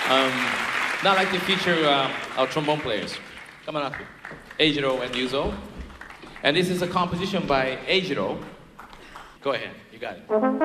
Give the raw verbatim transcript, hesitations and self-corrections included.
Um, now I'd like to feature uh, our trombone players. Come on up here. Eijiro and Yuzo. And this is a composition by Eijiro. Go ahead, you got it.